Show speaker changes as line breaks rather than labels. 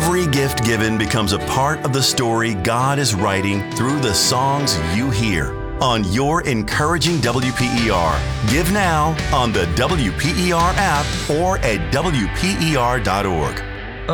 Every gift given becomes a part of the story God is writing through the songs you hear on your encouraging WPER. Give now on the WPER app or at WPER.org.